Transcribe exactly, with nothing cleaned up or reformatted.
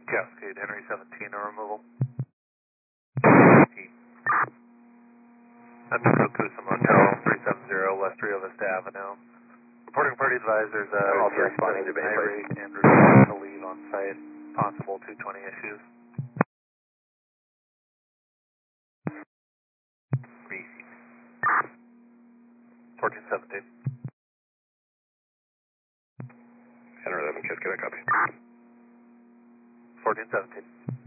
Cascade Henry seventeen, a removal. I'm just Kusa Motel, three seventy West Rio Vista Avenue. Reporting party advisors, uh, I'm also responding to base rate and request to leave on site, possible two twenty issues. fourteen seventeen. Henry eleven, Kiss, can I copy? fourteen seventeen.